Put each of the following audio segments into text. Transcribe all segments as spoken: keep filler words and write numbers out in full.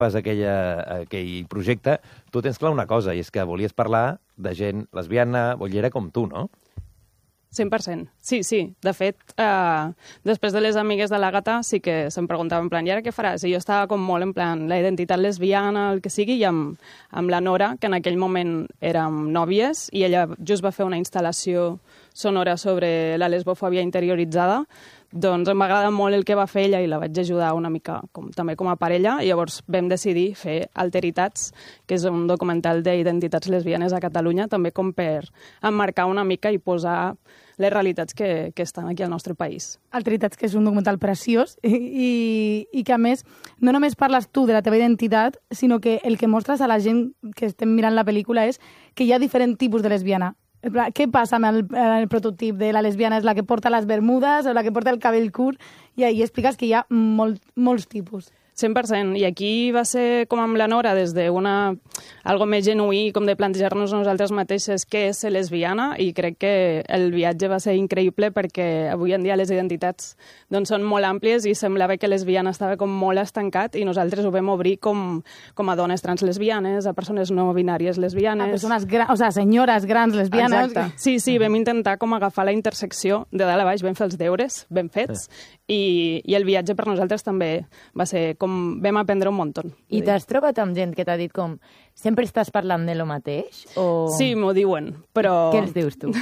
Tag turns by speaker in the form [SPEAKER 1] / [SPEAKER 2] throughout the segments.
[SPEAKER 1] fas aquella, aquell projecte, tu tens clar una cosa, i és que volies parlar de gent lesbiana, bollera com tu, no?
[SPEAKER 2] cent per cent. Sí, sí. De fet, eh, després de les amigues de l'Àgata sí que se'm preguntava en plan, i ara què faràs? I jo estava com molt en plan, la identitat lesbiana, el que sigui, i amb, amb la Nora, que en aquell moment érem nòvies, i ella just va fer una instal·lació sonora sobre la lesbofòbia interioritzada, doncs em va agradar molt el que va fer ella i la vaig ajudar una mica com, també com a parella, i llavors vam decidir fer Alteritats, que és un documental d'identitats lesbianes a Catalunya, també com per emmarcar una mica i posar les realitats que, que estan aquí al nostre país.
[SPEAKER 3] Alteritats, que és un documental preciós i, i, i que, a més, no només parles tu de la teva identitat, sinó que el que mostres a la gent que estem mirant la pel·lícula és que hi ha diferents tipus de lesbiana. Què passa amb el, el prototip de la lesbiana? És la que porta les bermudes o la que porta el cabell curt? I, i expliques que hi ha molt, molts tipus.
[SPEAKER 2] cent per cent. I aquí va ser com amb la Nora, des d'una algo més genuí, com de plantejar-nos nosaltres mateixes què és ser lesbiana, i crec que el viatge va ser increïble perquè avui en dia les identitats doncs, són molt àmplies i semblava que lesbiana estava com molt estancat i nosaltres ho vam obrir com, com a dones trans lesbianes, a persones no binàries lesbianes.
[SPEAKER 3] A persones grans, o sigui, senyores grans lesbianes.
[SPEAKER 2] Exacte. Sí, sí, vam intentar com agafar la intersecció de dalt a baix, vam fer els deures ben fets, sí. i, i el viatge per nosaltres també va ser com vam aprendre un munt.
[SPEAKER 4] I t'has trobat amb gent que t'ha dit com sempre estàs parlant de lo mateix? O...
[SPEAKER 2] Sí, m'ho diuen, però...
[SPEAKER 4] Què els dius tu?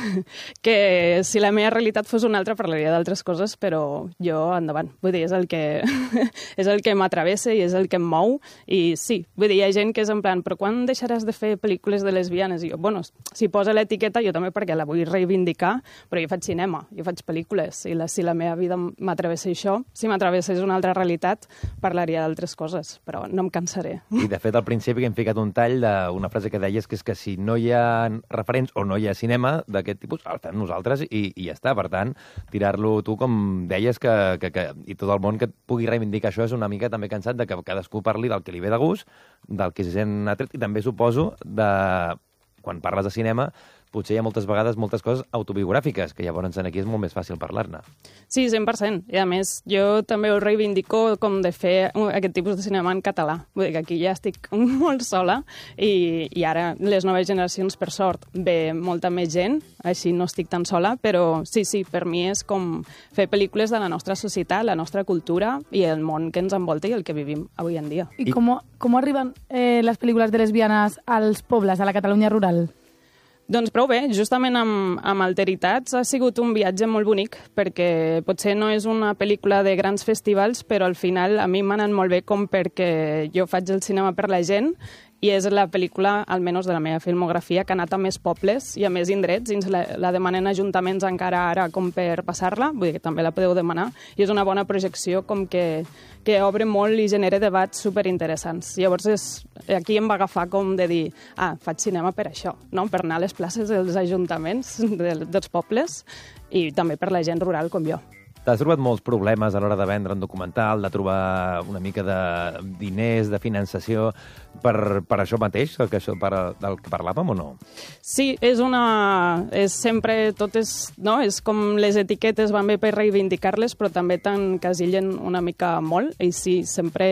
[SPEAKER 2] Que si la meva realitat fos una altra parlaria d'altres coses, però jo endavant. Vull dir, és el que, és el que m'atravessa i és el que em mou. I sí, vull dir, hi ha gent que és en plan, però quan deixaràs de fer pel·lícules de lesbianes? I jo, bueno, si posa l'etiqueta, jo també perquè la vull reivindicar, però jo faig cinema, jo faig pel·lícules, i la, si la meva vida m'atravessa això, si m'atravessés una altra realitat, parlaria d'altres coses, però no em cansaré.
[SPEAKER 1] I, de fet, al principi que hem ficat un tall d'una frase que deies, que és que si no hi ha referents o no hi ha cinema d'aquest tipus, el fem nosaltres i, i ja està. Per tant, tirar-lo tu, com deies, que, que, que, i tot el món que et pugui reivindicar això és una mica també cansat de que cadascú parli del que li ve de gust, del que se sent atret, i també suposo de... quan parles de cinema, potser hi ha moltes vegades moltes coses autobiogràfiques, que llavors aquí és molt més fàcil parlar-ne.
[SPEAKER 2] Sí, cent per cent. I a més, jo també ho reivindico com de fer aquest tipus de cinema en català. Vull dir que aquí ja estic molt sola i, i ara les noves generacions, per sort, ve molta més gent, així no estic tan sola, però sí, sí, per mi és com fer pel·lícules de la nostra societat, la nostra cultura i el món que ens envolta i el que vivim avui en dia.
[SPEAKER 3] I, I... com, com arriben eh, les pel·lícules de lesbianes als pobles, a la Catalunya rural?
[SPEAKER 2] Doncs prou bé, justament amb, amb Alteritats ha sigut un viatge molt bonic, perquè potser no és una pel·lícula de grans festivals, però al final a mi m'ha anat molt bé com perquè jo faig el cinema per la gent i és la pel·lícula, almenys de la meva filmografia, que ha anat a més pobles i a més indrets, i ens la, la demanen ajuntaments encara ara com per passar-la, vull dir que també la podeu demanar, i és una bona projecció com que, que obre molt i genera debats superinteressants. Llavors és, aquí em va agafar com de dir, ah, faig cinema per això, no? Per anar a les places dels ajuntaments de, dels pobles i també per la gent rural com jo.
[SPEAKER 1] T'has trobat molts problemes a l'hora de vendre un documental, de trobar una mica de diners, de finançació, per, per això mateix, el que, per, del que parlàvem o no?
[SPEAKER 2] Sí, és una... És sempre tot és... No? És com les etiquetes van bé per reivindicar-les, però també t'encasillen una mica molt, i sí, sempre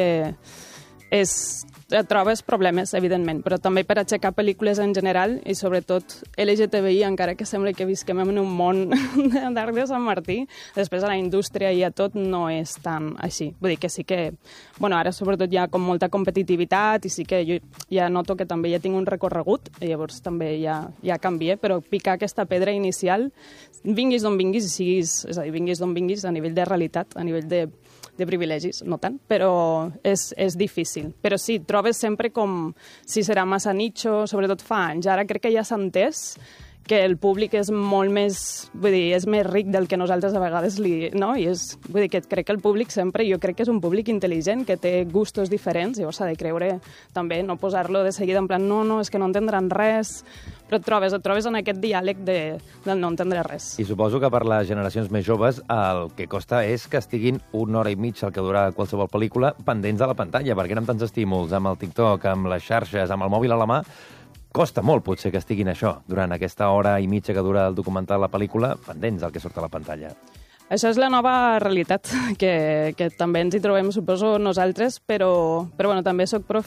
[SPEAKER 2] és... Et trobes problemes, evidentment, però també per aixecar pel·lícules en general i sobretot L G T B I, encara que sembla que visquem en un món d'arc de Sant Martí, després a la indústria i a tot no és tan així. Vull dir que sí que, bueno, ara sobretot hi ha com molta competitivitat i sí que jo ja noto que també ja tinc un recorregut i llavors també ja, ja canvié, però picar aquesta pedra inicial, vinguis d'on vinguis i siguis, és a dir, vinguis d'on vinguis a nivell de realitat, a nivell de de privilegis, no tant, però és, és difícil. Però sí, trobes sempre com si serà massa nicho, sobretot fa anys. Ara crec que ja s'ha entès que el públic és molt més, vull dir, és més ric del que nosaltres a vegades li... No? I és, vull dir, que crec que el públic sempre, jo crec que és un públic intel·ligent, que té gustos diferents, llavors s'ha de creure també, no posar-lo de seguida en plan, no, no, és que no entendran res, però et trobes, et trobes en aquest diàleg de, del no entendre res.
[SPEAKER 1] I suposo que per les generacions més joves el que costa és que estiguin una hora i mitja, el que dura qualsevol pel·lícula, pendents de la pantalla, perquè amb tants estímuls, amb el TikTok, amb les xarxes, amb el mòbil a la mà, costa molt, potser, que estiguin això, durant aquesta hora i mitja que dura el documental, la pel·lícula, pendents del que surt a la pantalla.
[SPEAKER 2] Això és la nova realitat, que, que també ens hi trobem, suposo, nosaltres, però, però bueno, també soc profe